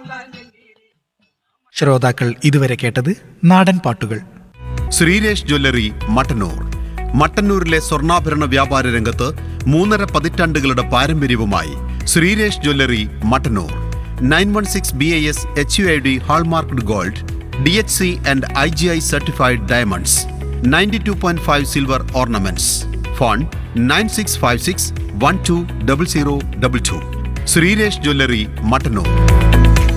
ശ്രോതാക്കൾ ഇതുവരെ കേട്ടത് നാടൻ പാട്ടുകൾ. ശ്രീരേഷ് ജ്വല്ലറി മട്ടന്നൂർ. മട്ടന്നൂരിലെ സ്വർണ്ണാഭരണ വ്യാപാര രംഗത്ത് 3.5 പതിറ്റാണ്ടുകളുടെ പാരമ്പര്യവുമായി Sreeresh jewellery Mattannur. 916 BIS HUID hallmarked gold, DHC and IGI certified diamonds, 92.5 silver ornaments. Phone 9656 120022. Sreeresh jewellery Mattannur.